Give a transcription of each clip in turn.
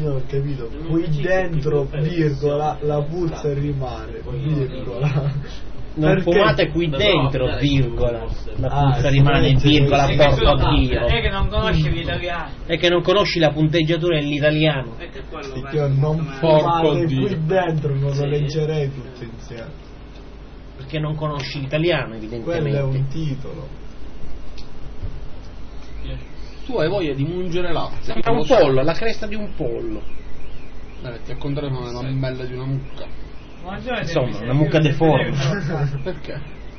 Io ho capito, qui dentro, virgola, la puzza rimane, virgola. Non fumate qui dentro, virgola. La puzza rimane, virgola, porco Dio. È che non conosci l'italiano. È che non conosci la punteggiatura dell'italiano. Io non fumate qui dentro, non lo leggerei tutto insieme. Perché non conosci l'italiano, evidentemente. Quello è un titolo. Tu hai voglia di mungere latte. Sembra un pollo, la cresta di un pollo. Ti accontrano la mammella di una mucca. Insomma, una mucca deforme. Perché?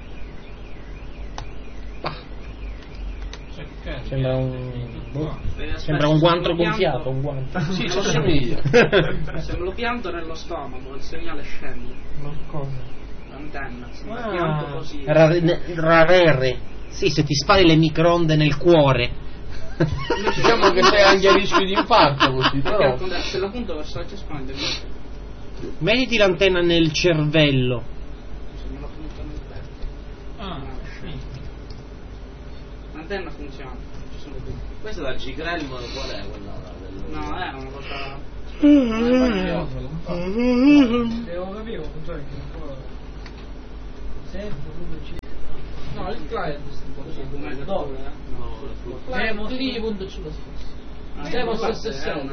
Sembra un guanto gonfiato, un guanto. Sì, ci assomiglia. Se lo pianto nello stomaco, il segnale scende. Ma cosa? L'antenna. Se lo pianto così. Rarere. Sì, se ti spari le microonde nel cuore. Diciamo che sei anche a rischio di infarto così, però. Se la punto verso la cespante, Mettiti l'antenna nel cervello. se me la punto nel petto. L'antenna funziona. Ci sono due. Questa è la G-Grelm, qual è quella? No, era una cosa. Devo capire come funziona il telefono. Sempre come No, il client Dove? Demos.c Demos SSL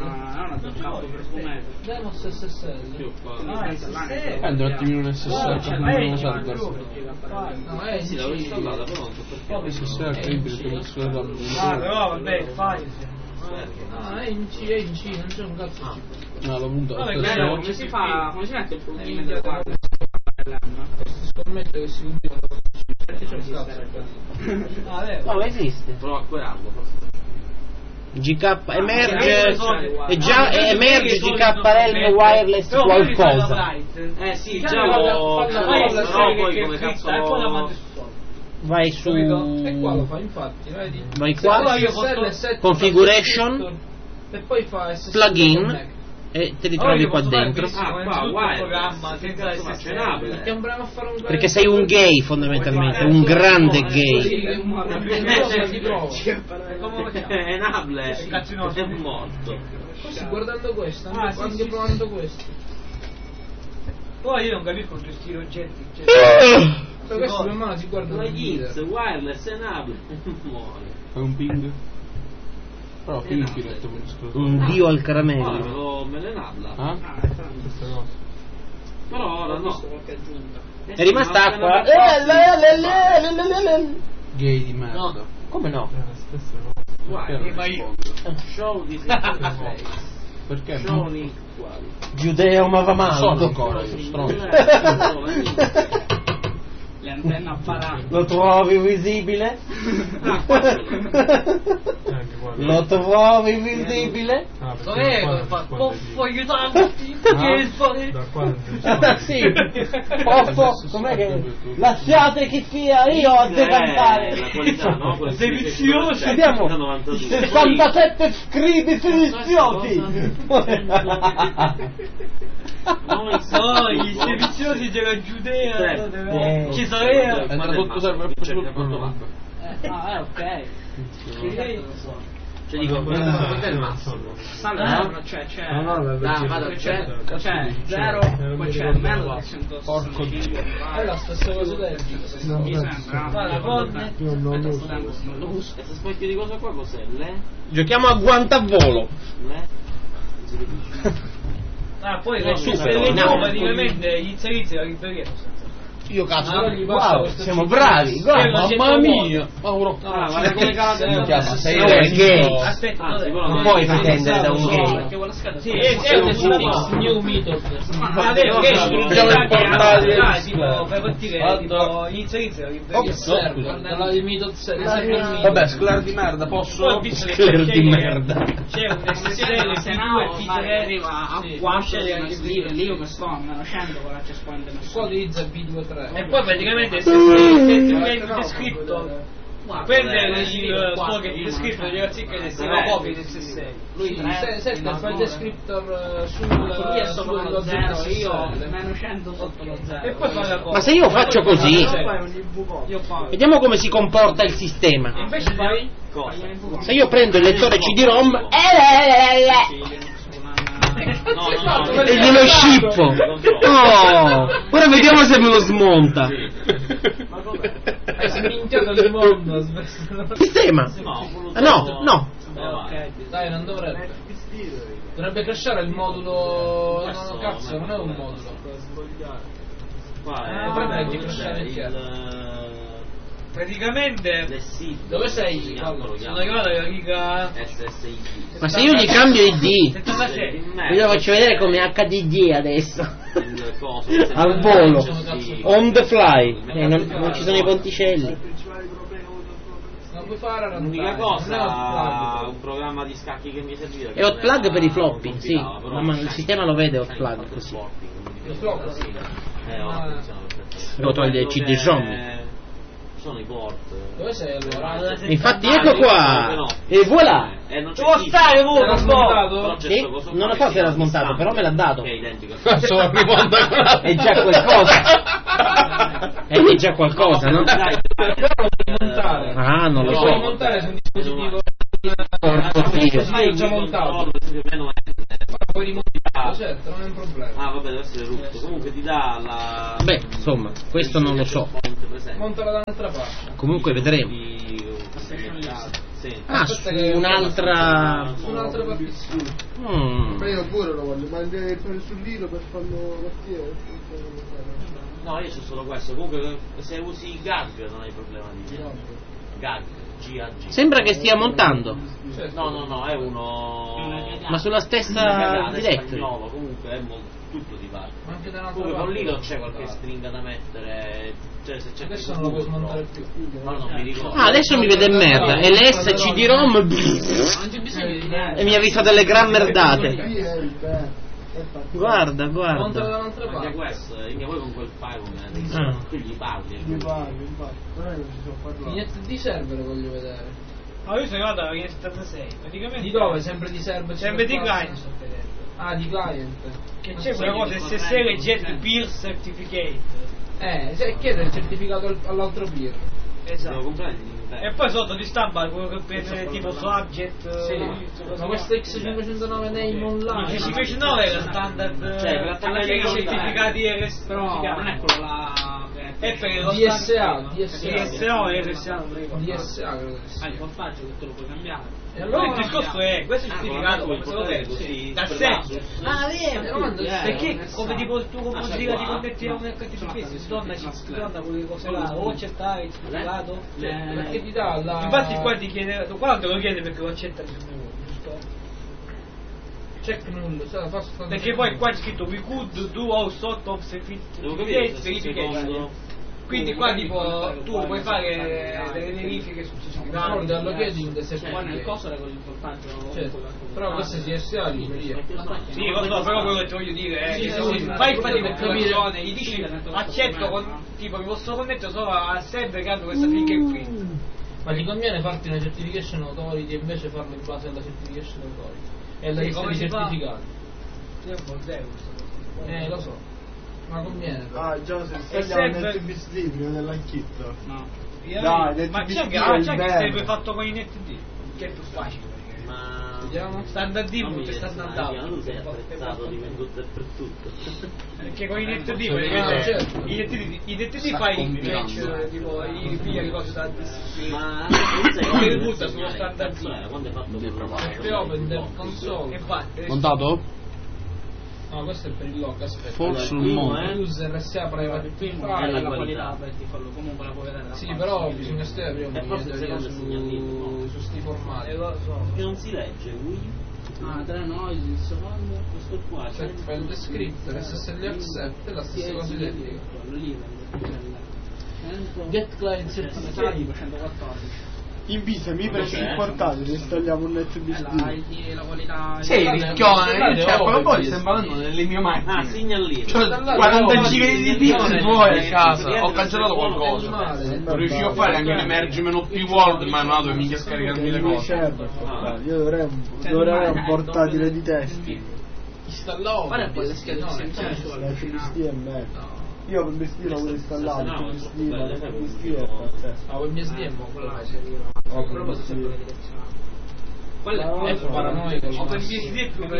Demos SSL Prendi un attimino un SSL, prendere una server. No, Sì, l'avevo installata, però non so perché. SSL è incredibile per il suo errore. però vabbè, fai. no, è in C, non c'è un cazzo di No, la punta Come si fa? Come si mette il plugin del quadro? scommetto che si combina perché c'è un cazzo. No, esiste. Prova a querarlo, forse. GK emerge e già emerge GKRL wireless qualcosa. Sì, già lo però poi come cazzo Vai su E qua lo fa, infatti, vedi? vai qua configuration e poi fa SSL plugin Connect. e te li trovi qua dentro. Perché è un bravo a fare un Perché sei un gay fondamentalmente, un grande gay. è Enable, è morto. Così guardando questo, anche provando questo. Poi io non capisco gestire oggetti. Questo per mano si guarda La un Giz, video. wireless, Enable, muore. Fai un ping? Però ping diretto per esplodere. Un dio al caramello. Me lo enabla. Ah? Però ora no. È rimasta acqua. Gay di merda. No, come no? Show di Perché? show link quali. Giudeo ma va male. Sono ancora io, stronzo. Le antenne apparate. Lo trovi visibile? Lo trovi visibile? Dov'è? Posso aiutarti? Sì. Posso? Com'è che lasciate che sia io a decantare? La qualità, no? Quella Delizioso. Abbiamo 67 scrivi deliziosi. No, gli serviziosi della Giudea. Cesarea. Entra sotto server Ok. Cioè dico, questo è il massimo. C'è C'è 0, poi c'è meno di 165. Porco Dio. È la stessa cosa del Mi sembra. La corne. Io non lo so. Questo specchio di cosa qua cos'è? Giochiamo a guantavolo. Poi No, su no, quelle no, praticamente gli servizi della libreria. Io cazzo, wow, siamo bravi. Guarda, Mamma mia! Mauro. Guarda come cala Sei gay. Aspetta, Non puoi pretendere da un gay. sì, è un new mythos. Ma vero che tipo per partire tipo gli servizi della libreria. La di Mythos Vabbè, sclero di merda, posso? Sclero di merda. C'è un SSL Se no, P2 arriva a 4 P3 lì io mi sto a meno 100 con la cespante. qua utilizza B23 e poi praticamente se il descritto prende il pocket descritto degli articoli e se lo copia del SSL. lui sette fa il descriptor Lui è sopra lo 0, sul io meno 100 sotto lo 0. E poi fa la cosa. Ma se io faccio così, Io poi vediamo come si comporta il sistema. Invece fai Se io prendo il lettore CD-ROM, E glielo scippo. Oh, ora vediamo se me lo smonta. Hai sminchiato il mondo. Sistema. No. Dai, non dovrebbe. Dovrebbe crashare il modulo. No, cazzo, non è un modulo. Dovrebbe crashare il praticamente dove sei? Sono arrivato alla riga Ma se io gli cambio ID, 76. io lo faccio vedere come HDD adesso. Al volo, on the fly. Non ci sono i ponticelli. Non puoi fare l'unica cosa, un programma di scacchi che mi serviva. È hotplug per i floppy, sì. Ma il sistema lo vede hotplug così. il flop sì. Funziona perfettamente. Lo toglie il CD-ROM. Sono i port. Dove sei allora? Infatti ecco qua. E voilà. Non c'è Dove stai voi? L'ha smontato? Sì, non lo so se era smontato, però me l'ha dato. Che è identico. Sono rimontato. È già qualcosa. È già qualcosa, no? Montare. Ah, non lo Puoi so. montare su un dispositivo. Porco Dio. Hai già montato. Puoi rimontare, certo, non è un problema. Ah vabbè, deve essere rotto. Comunque ti dà la... Beh, insomma, questo non lo so. Montala da un'altra parte. Comunque vedremo. Sì. Ah, su un'altra... Su un'altra partizione. Ma io pure lo voglio, ma deve fare sull'ilo per farlo partire. No, io c'ho solo questo. Comunque se usi GAG non hai problema di GAG. GAG. Sembra che stia montando. No, è uno... Ma sulla stessa diretta. Spagnolo, comunque è tutto di parte. Ma anche da un'altra Comunque con parte. lì non c'è qualche stringa da mettere. Cioè se c'è Adesso non lo puoi smontare più. Ma non mi ricordo. Ah, adesso mi vede merda. E le SCD-ROM Non c'è bisogno di niente. e mi avvisa delle gran merdate. Guarda, Montala guarda. da un'altra Anche parte. questo, che voi con quel file Ah. tu gli parli. Infatti, non è che ci sono parlato. Niente di server voglio vedere. Io sono arrivato alla riga 76. Praticamente. Di dove? Sempre di server? Sempre di client. client sto vedendo. Ah, di client. Che c'è quella cosa SSL Jet Peer Certificate. Se chiede il certificato all'altro peer. Devo Esatto. comprare E poi sotto di stampa quello che prende tipo subject. Sì. Ma questo X509 name online. Il 509 era standard. Cioè, per attaccare alla fine i i certificati RS. Però non è quello là. È per lo DSA, DSA e RSA non mi ricordo. DSA credo che sia. Il voltaggio che te lo puoi cambiare. E Allora il allora discorso è, questo è il certificato come se lo prego, vedo sì, dal per senso. basso. Ah, vero, perché esatto. come tipo il tuo compositore ti connetti a un Sono HTTP, si donna classe. quelle cose là, o accettare il certificato. Perché ti dà la... Infatti qua ti chiede, qua non te lo chiede perché lo accetta nessuno, giusto? Check null, fa Perché poi qua c'è scritto we could do all sort of Devo capire certificate, se verification. secondo... Quindi qua tipo tu puoi fare delle verifiche su certificati. Ricordi allo locating se Poi nel coso era con il voltaggio. però questo è DSA di libreria. Sì, lo so, però quello che ti voglio dire è Sì, che sì, se sì, fai sì, fatti sì, per sì, capire, sì, gli dici sì, accetto con, tipo mi posso connettere solo al server che hanno questa finché qui. Ma ti conviene farti una certification authority e invece farlo in base alla certification authority e la Sì, lista come di si fa? certificati. È un bordello questo cosa. Lo so, ma conviene. Ah, già se E sbagliamo sempre- nel TBSD prima dell'anchitto. No. Dai, Ma nel c'è TBSD che, è il c'è che bello. sarebbe fatto con i NetD, che è più facile. Ma... Vediamo. Standard D Non mi punto e viene standard strano, out. tu sei apprezzato di venduto dappertutto. Perché con i NetD certo. praticamente i NetD fai il patch, tipo i piglia le cose da Ma non sai Che quando butta sullo standard cazzo era, quando hai fatto FP Open del console. infatti Montato? No, questo è per il log, aspetta. Forse sul mondo. User SA private È file. la La qualità. qualità per farlo comunque la puoi vedere. Sì, però bisogna stare prima E forse il secondo è segnalino, su sti formati. lo so. Che non si legge, Ah, 3 noise, il secondo. questo qua c'è Set file descriptor, SSL accept e la stessa cosa identica. Quello lì, Get client certificate. 114. Invita, mi presi il portatile, installiamo un La NetBSD. ID, la qualità. Sei ricchione, cioè quello poi stai parlando delle mie Ah, macchine. segnalino. Cioè, 40 giga di pizza tuoi a casa, ho cancellato qualcosa. Non riuscivo a fare anche un emergimento OP World, ma no, dove mica scaricarmi le cose. Io dovrei avere un portatile di testi. Installavo. Fare un po' le schede No, NetBSD è merda. Io con BSD l'ho avuto installato, No, BSD, no, ma no, NetBSD no, è pazzesco. Ah, WebSD è mo' quella. Oh, Però BSD. sempre la direzione. Quello È paranoico. OpenBSD è più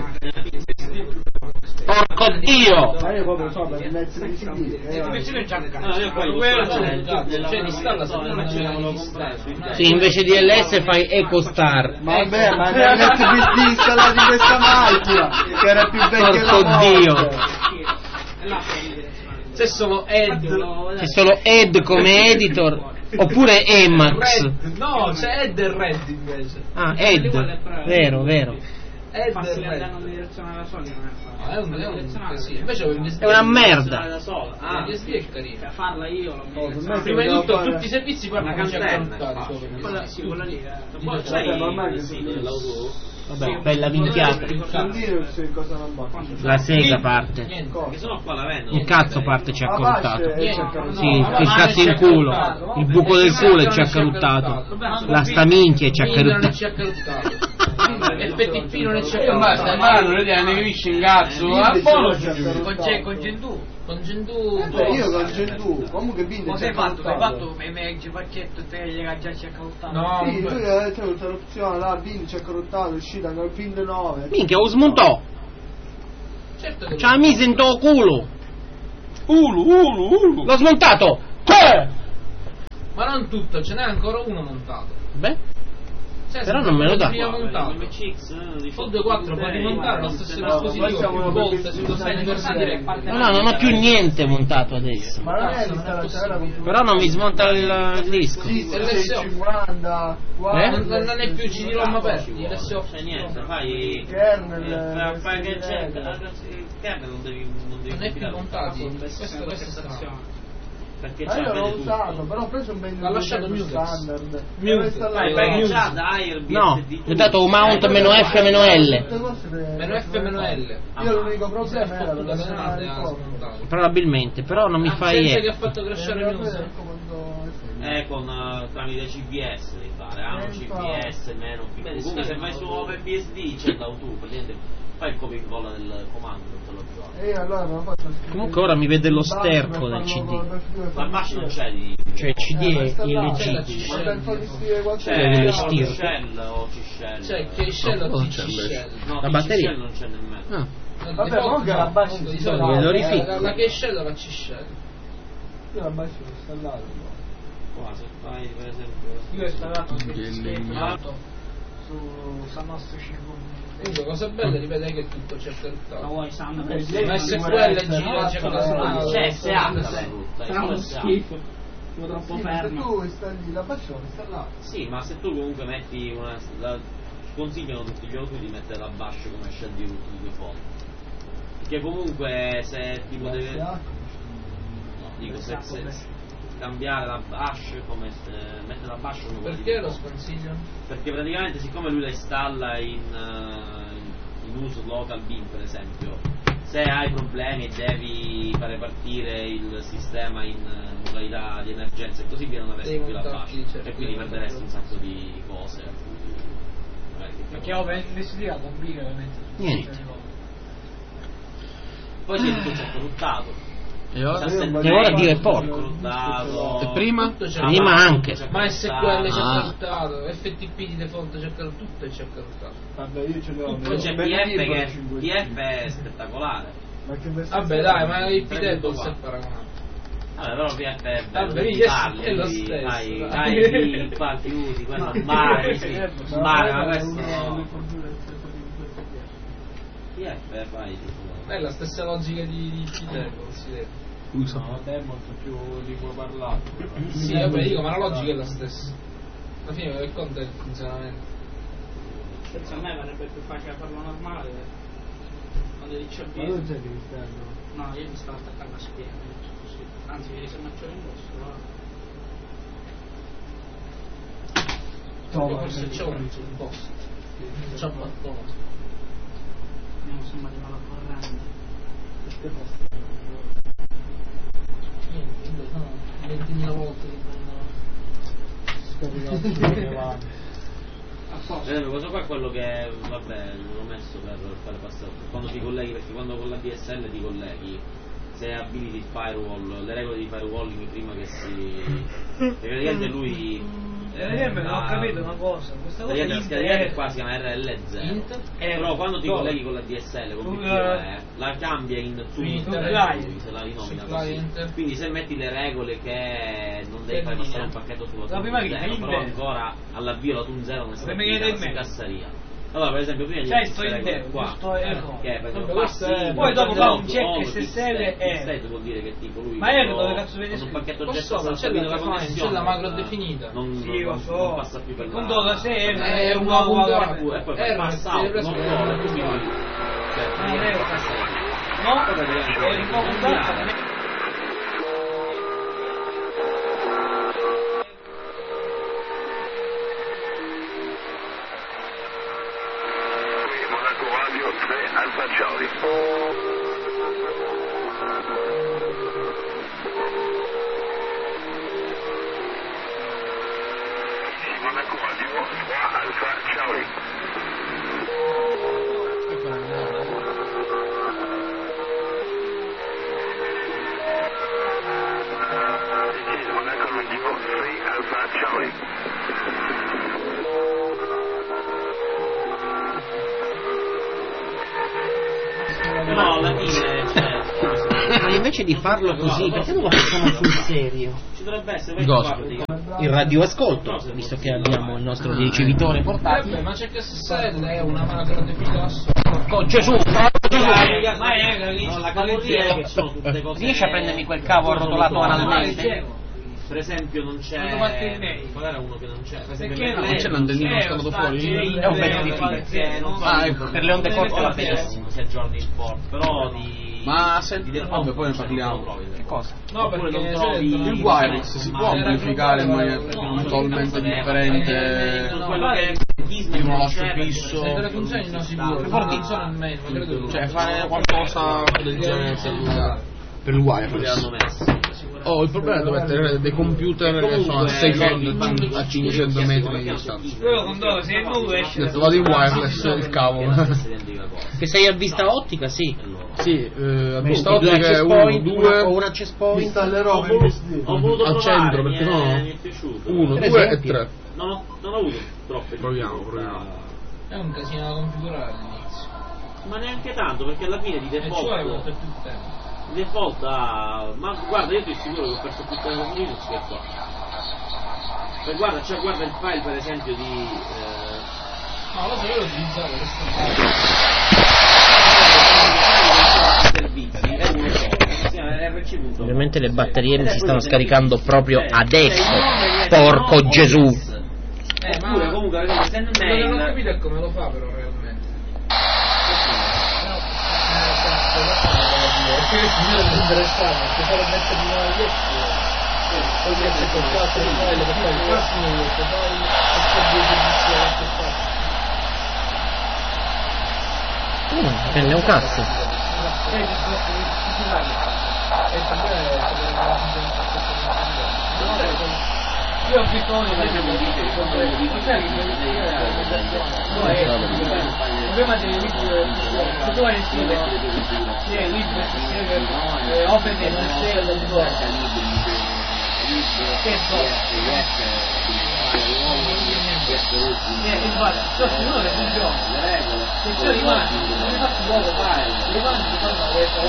Porco Dio! Ma io proprio so, per mezzo di CD. invece è già un No, io poi Cioè installa se non ce l'avevo comprato. Sì, invece di LS fai EcoStar. Vabbè, ma nel USB installato in questa macchina, che era più vecchia della Porco morte. Dio! Se solo Ed. C'è solo Ed come editor. Oppure Emacs. Red. No, c'è Ed e Red invece. Ah, Ed. Vero, vero. Ed farsi e andare Red. in direzione alla solita non è facile. È un sì. Invece È una merda. da sola. l'USD è carino. Per farla io l'ho per me Prima di tutto fare- tutti i servizi poi Una hanno cantenna, contato quella, sì, quella lì Poi c'hai il sito dell'auto Vabbè, bella minchiata. Non dire se cosa non va. La sega parte. che sono qua la vendono. Il cazzo parte ci ha accortato. Niente. Sì, il cazzo in culo. Il buco del culo ci ha caruttato. La sta minchia ci ha Non caruttato. ci ha caruttato. FTP non ci ha Io basta, caruttato. non ne capisci in cazzo. Al polo con Gentù. Con Gentù. Io con Gentù, comunque Binde Cosa ci ha hai fatto? Hai caruttato. fatto il pacchetto te gli già ci ha caruttato? No, Sì, lui c'è tutta l'opzione, là, Binde ci ha caruttato, è uscita nel Bind 9. Minchia, lo smontò. certo che Ci ha messo in tuo culo. Ulu. L'ho smontato. ma non tutto, ce n'è ancora uno montato. Beh, Cioè, Però non me lo dà. prima montato. MCX Fold 4 puoi rimontare lo stesso dispositivo più volte sullo stesso no, non ho più niente montato adesso. Ma non è l'installazione, Però non mi smonta il disco. sì, 650, non è più CD-ROM aperti, adesso c'è niente, fai kernel, fai che c'è il kernel non devi non è più compilare. montati. Questo è strano. Perché Ma io c'ha l'ho bene tutto. usato, però ho preso un ben L'ha lasciato Mutex. standard. Mutex. L'ho installato. Dai, perché già dai il No, BSD gli ho dato un mount meno F meno L. Meno F meno L. Io l'unico problema era per Tutta la canale il ha smontato. Probabilmente, però non mi fa Gente che niente. ha fatto crashare News. con tramite CBS devi fare, un CBS meno più. Beh, Comunque sì, se vai su OpenBSD c'è l'auto, praticamente fai il copia e incolla del comando, te lo giochi. E allora me lo faccio scrivere. Comunque ora mi vede lo sterco del CD. Ma bash non c'è di. Cioè CD è Ma illegitimo. per fargli scrivere qualcosa. C'è quello il stiro. Shell o C-Shell. Cioè, che shell o Oh, TC shell? No, La TC batteria. Shell non c'è nemmeno. Ah, Vabbè, comunque la bash di si solito installa, lo rifico. la che shell o la C shell? Io la bash l'ho installato. Qua se fai per esempio. Io ho installato sul nostro 5. Comunque, cosa bella, ripetere che tutto c'è Ma caruttato. vuoi Sam? Ma SQL gira, c'è cosa C'è SH la brutta, Sarà uno schifo. Sono troppo Se fermo. tu installi la bash l'ho installato. Sì, ma se tu comunque metti una. Consigliano tutti gli autori di mettere la bash come shell di root di default. Perché comunque se tipo deve. No, dico se cambiare la bash come mettere la bash come quella di Perché lo default. sconsigliano? Perché praticamente siccome lui la installa in uso local bin per esempio, se hai problemi e devi fare partire il sistema in modalità di emergenza e così via non avresti Devi più la montarti, bash certo, e quindi perderesti un sacco di cose. Perché ho l'SD la complica veramente. niente. Poi sì, tutto c'è corruttato. E ora? E ora Dio è porco. Corruttato. E prima? Tutto c'è Prima anche. Ma SQL c'è Ah. caruttato, FTP di default c'è caruttato, tutto c'è caruttato. Vabbè, io ce l'ho. Poi c'è PF è spettacolare. Ma che versione? Vabbè dai, ma il Prendo P-Table qua. si è paragonato. Allora, però PF è bello. Vabbè, ti yes, parli, è lo ti stesso, fai, dai. dai, qua chiudi, quello male, sì. Male, ma questo no. PF fai tipo. È la stessa logica di P-Table, si vede. Scusa. è molto più di cui ho parlato. Sì, vabbè, dico, ma la logica è la stessa. Alla fine che conta è il funzionamento. Senza me verrebbe più facile farlo normale. Quando dice Ma non c'è Cristiano. no, io mi stavo attaccando la spiega. Così. Anzi, mi se metto l'indosso. Io forse c'ho un post. C'ho qualcosa. Non sembra di mala corrente. Niente, no, 20.000 volte che prendo. Questo qua è quello che vabbè l'ho messo per fare passare quando ti colleghi, perché quando con la DSL ti colleghi, se abiliti il firewall, le regole di firewalling prima che si. Perché praticamente lui non ho capito una cosa, questa cosa la scheda che qua si chiama RLZ, però quando ti colleghi con la DSL, con la cambia in Live, se la rinomina così. Quindi se metti le regole che non devi far passare un pacchetto sulla Tun 0, però ancora all'avvio la Tun 0 non è stata applicata in cassaria. Allora, per esempio, prima di sto intero, giusto, che poi dopo fa un check SSL e vuol dire che tipo lui ma dove cazzo vedi un pacchetto c'è la macro definita. Non passa più per punto da sé è una punto e poi passa out, non vuole, quindi Alfa Charlie. Monaco Radio 3 Alfa Charlie. Monaco Radio 3 Alfa Charlie. No, alla fine, ma invece di farlo così, perché non lo facciamo sul serio? ci dovrebbe essere il radioascolto, visto che abbiamo il nostro ricevitore portatile. Ma c'è che SSL è una macro definita Con Gesù, la categoria che sono tutte cose. Riesci a prendermi quel cavo arrotolato analmente? Per esempio non c'è magari uno che non c'è, per esempio non c'è l'antennino scalato fuori? È un pezzo di fibra, ecco, per le onde corte va benissimo. Si aggiorni il port, però ma senti, vabbè, poi ne parliamo. Che cosa? No, perché non trovi il wireless si può amplificare in maniera totalmente differente di un lascio fisso, le funzioni non si può, funziona almeno, cioè fare qualcosa del genere per il wireless. Oh, il problema è dover tenere dei computer che sono a 600 a 500 metri di distanza. Detto, vado in wireless, il cavo. Che sei a vista ottica, sì. Sì, a vista ottica è 1, 2 o un access point. Installerò al centro, perché no? 1, 2 e 3. No, non ho avuto troppe. Proviamo. È un casino da configurare all'inizio. Ma neanche tanto, perché alla fine di default ma guarda, io ti assicuro che ho perso più tempo con Linux che qua. Cioè guarda il file per esempio di no, lo so, io lo utilizzavo servizi, ovviamente le batterie mi si stanno scaricando proprio adesso. Porco Gesù. Oppure comunque non ho capito come lo fa però realmente. Perché io non mi interessava, se farò mettere di nuovo gli poi mi c'è comprato il file per fare il prossimo poi Prende un cazzo. io ho bisogno di prima delle libri tu hai il sito open che so se uno le funziona se c'è rimane non mi faccio poco rimane si fanno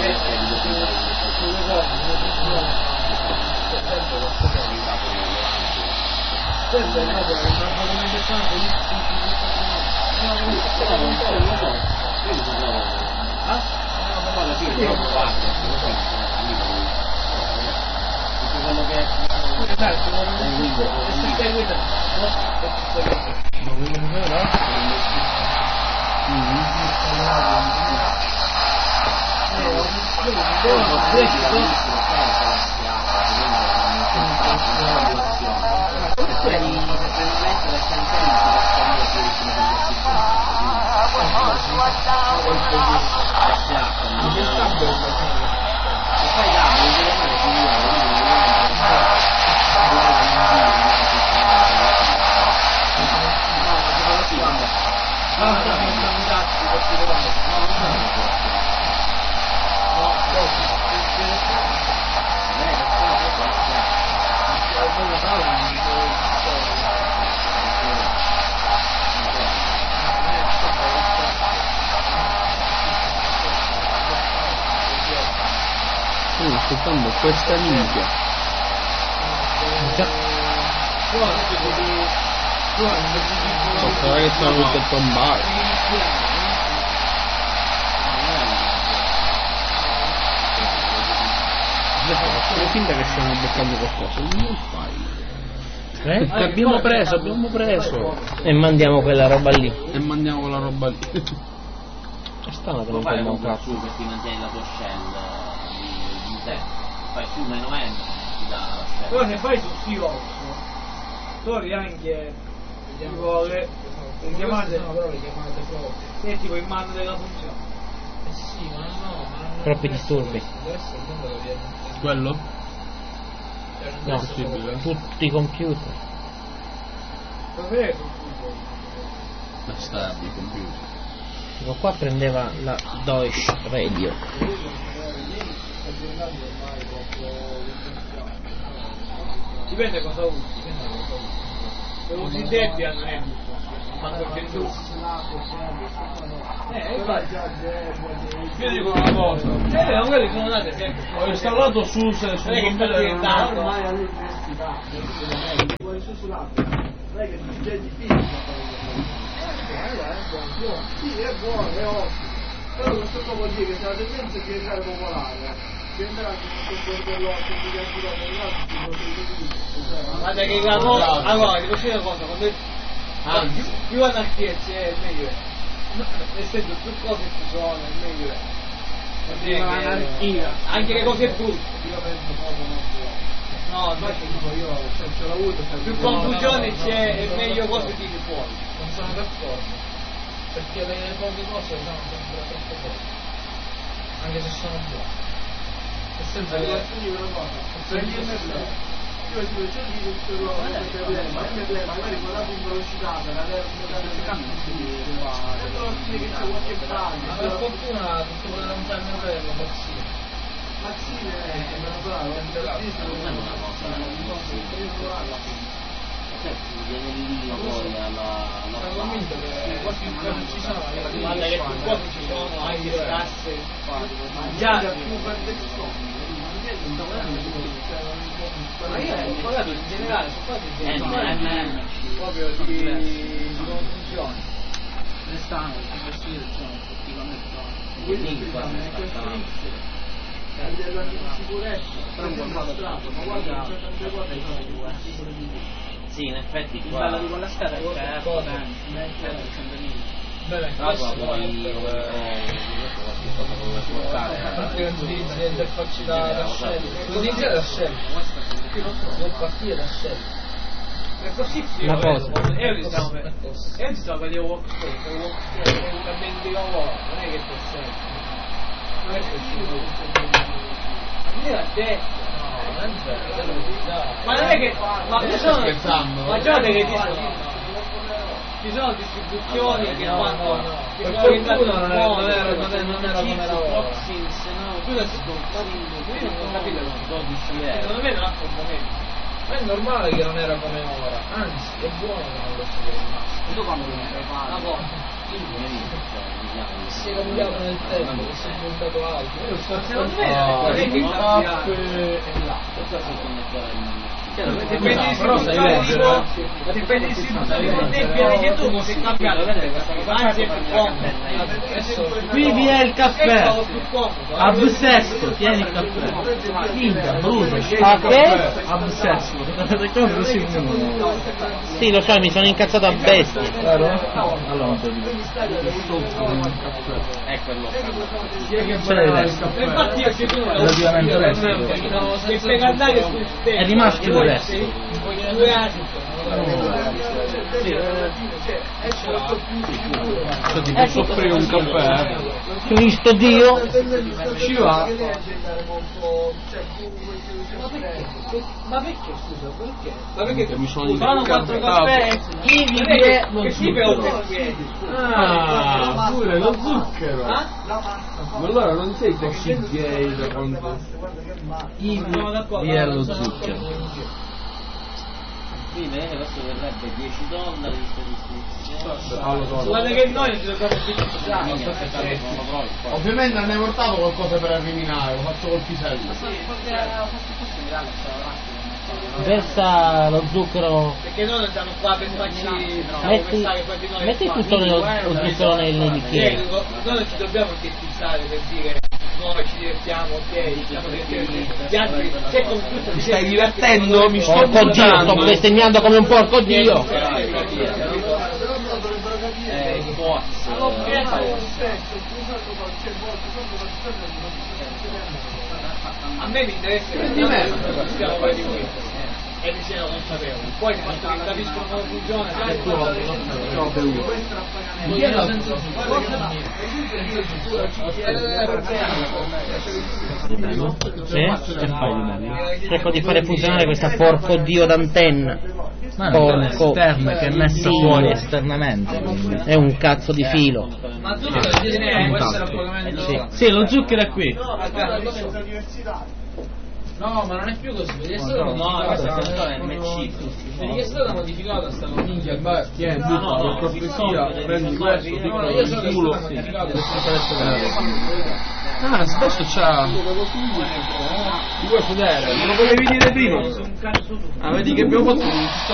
questo è una documentazione aspettando questa minchia. Sarà che sono tutte tombate. Fai finta che stiamo beccando qualcosa, non fai. Abbiamo preso. E mandiamo quella roba lì. È strano che Lo non fai prenda un con cazzo. su che ti mantieni la tua shell di te. Fai su meno n, ti dà la shell. Però se fai su Seahawks, trovi anche tipo le chiamate, però le chiamate proprio. è tipo il mando della funzione. Sì, ma no, Troppi disturbi. deve essere il numero di Quello? No, possibile. tutti i computer. Dov'è? La stabile computer. Tipo qua prendeva la Deutsche Radio. Dipende cosa usi. Se usi Debian non è quando c'è tu. Infatti. Io dico una cosa. Quelli sono andati sempre. Ho installato SUSE Non sul è che sta computer diventando. normale. Ormai all'università. Vuoi su sull'app. Non è che ti è difficile. Sì, è buono, è ottimo. Però questo qua vuol dire che se la tendenza è diventare popolare, diventerà tutto dell'occhio, di guarda che la cosa, allora ti posso dire una cosa, quando più anarchia c'è meglio è. Nel senso più cose ci sono, meglio è. Anarchia. Anche le cose brutte. Io penso proprio non so. No, infatti io c'ho avuto. Più confusione c'è e meglio cose tiri fuori. Non sono d'accordo. Perché le poche cose sono sempre troppo poche. Anche se sono buone. Nel senso che Io dico, c'è di tutto il problema, magari con la velocità, per avere che c'è qualche bug. ma per fortuna tutto quello che non fa il mio fratello Mazzini. Mazzini è bravo, Viene lì poi alla Sono convinto che quasi non ci sono. guarda che più cose ci sono, anche le casse, già più per ma io ho pagato in generale, sono quasi proprio di confusione. Restano, sono effettivamente Della sicurezza, però ma guarda, c'è tante cose che sono sì, in effetti qua di quella scala c'è bene, questo poi di interfacci da Shell. Lo dice da Shell. Non partire da Shell. è così Una cosa. io ti stavo per dire workspace, è un ambiente di lavoro, non è che per sempre. Non è che non era detto. Ma non è che ma già che ci sono distribuzioni che fanno per fortuna non era come era ora. tu adesso non capito 12 euro secondo me non ha fondamento. Ma è normale che non era come ora, anzi è buono che non lo sia rimasto. Tu quando lo fai? Si è cambiato nel tempo, si è diventato altro. Secondo me non è che cambia. Però sai leggere. Dipende dall'istituto che tu sei cambiato, anzi è più comodo. Qui vi è il caffè. Absesso, tieni il caffè. Minchia, Bruno. A che? Absesso. Sì, lo so, mi sono incazzato a bestia. Allora non so è quello. Infatti io ci sono relativamente resto. che per andare sul tempo È rimasto il resto. 2 anni Ti posso offrire un caffè? Cristo Dio. Ci va. ma perché scusa perché? Ma perché Mi sono fanno 4 caffè Chi vi è lo che si per Ah, pure lo zucchero. ah? Ma allora non sei così gay da quanto... Sono d'accordo, vi è lo sono zucchero. d'accordo con te. Sì, bene, questo verrebbe $10 di statistiche. Guarda che noi non ci dobbiamo utilizzare. Ovviamente non ne hai portato qualcosa per eliminare, lo faccio col pisello. Versa lo zucchero. Perché noi non siamo qua per farci metti tutto lo zucchero nei bicchieri. Noi non ci dobbiamo schizzare per dire noi ci divertiamo, ok, siamo divertenti. Gli altri, se con tutto Mi stai divertendo? Mi sto Porco Dio, sto bestemmiando come un porco Dio. A me mi interessa che stiamo per di questo e mi siano consapevoli. Poi quando capiscono come funziona, Che fai? Cerco di fare funzionare questa porco Dio d'antenna. Ma non è esterna, che è messa fuori esternamente. Quindi. È un cazzo di filo. Ma tu può essere un pagamento. Sì, lo zucchero è qui. No, ma non è più così, vedi è stata modificata. Vedi che è stata modificata sta cosa. Minchia, beh, tieni, butta, per cortesia, prendi questo, No, io sono il culo. Ah, adesso c'ha... Ti vuoi vedere? Non lo volevi dire prima? Ah, vedi che abbiamo fatto